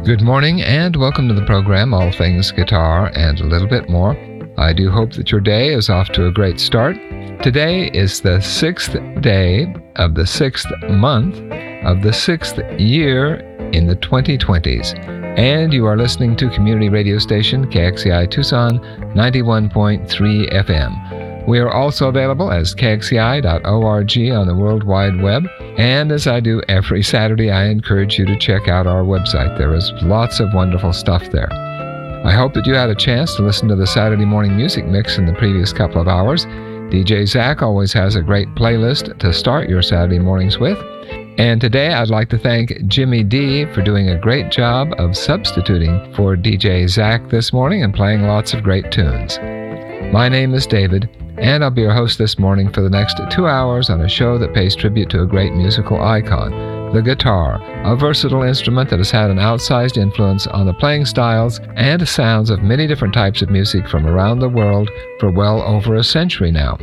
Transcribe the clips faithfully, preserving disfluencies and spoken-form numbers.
Good morning and welcome to the program, All Things Guitar and a Little Bit More. I do hope that your day is off to a great start. Today is the sixth day of the sixth month of the sixth year in the twenty twenties. And you are listening to community radio station K X C I Tucson ninety-one point three F M. We are also available as K X C I dot org on the World Wide Web. And as I do every Saturday, I encourage you to check out our website. There is lots of wonderful stuff there. I hope that you had a chance to listen to the Saturday morning music mix in the previous couple of hours. D J Zach always has a great playlist to start your Saturday mornings with. And today I'd like to thank Jimmy D for doing a great job of substituting for D J Zach this morning and playing lots of great tunes. My name is David, and I'll be your host this morning for the next two hours on a show that pays tribute to a great musical icon, the guitar, a versatile instrument that has had an outsized influence on the playing styles and sounds of many different types of music from around the world for well over a century now.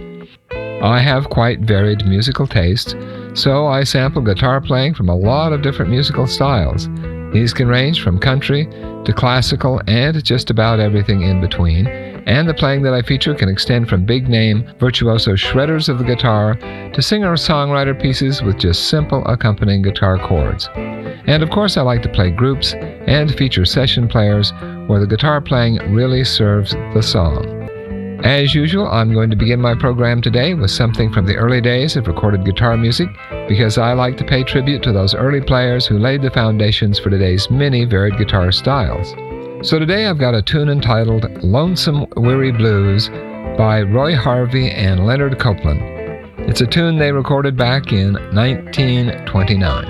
I have quite varied musical tastes, so I sample guitar playing from a lot of different musical styles. These can range from country to classical and just about everything in between. And the playing that I feature can extend from big-name, virtuoso shredders of the guitar to singer-songwriter pieces with just simple accompanying guitar chords. And of course, I like to play groups and feature session players where the guitar playing really serves the song. As usual, I'm going to begin my program today with something from the early days of recorded guitar music because I like to pay tribute to those early players who laid the foundations for today's many varied guitar styles. So today I've got a tune entitled Lonesome Weary Blues by Roy Harvey and Leonard Copeland. It's a tune they recorded back in nineteen twenty-nine.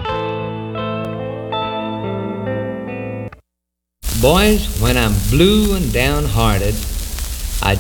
Boys, when I'm blue and downhearted,